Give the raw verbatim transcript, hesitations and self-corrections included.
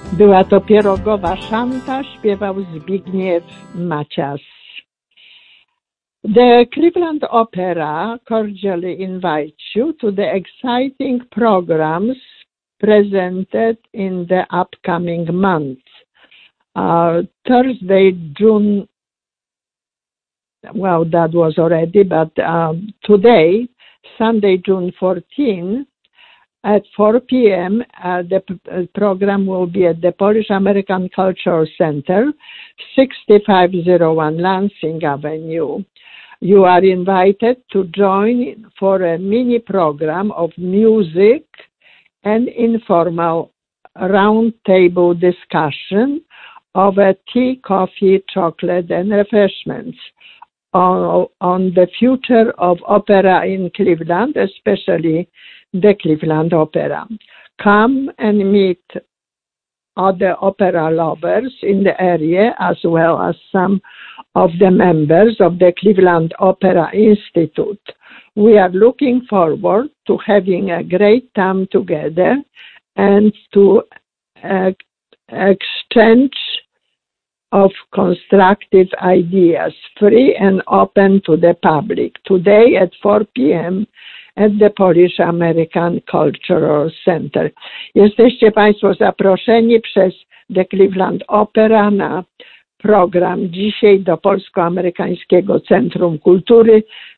Była to pierogowa szanta, śpiewał Zbigniew Macias. The Cleveland Opera cordially invites you to the exciting programs presented in the upcoming month. Uh, Thursday, June, well, that was already, but um, today, Sunday, June fourteenth, at four p.m., uh, the p- program will be at the Polish American Cultural Center, sixty-five oh one Lansing Avenue. You are invited to join for a mini program of music and informal roundtable discussion over tea, coffee, chocolate, and refreshments on, on the future of opera in Cleveland, especially the Cleveland Opera. Come and meet other opera lovers in the area, as well as some of the members of the Cleveland Opera Institute. We are looking forward to having a great time together and to uh, exchange of constructive ideas, free and open to the public, today at four p.m. at the Polish American Cultural Center. Jesteście Państwo zaproszeni przez The Cleveland Opera na program dzisiaj do Polsko-Amerykańskiego Centrum Kultury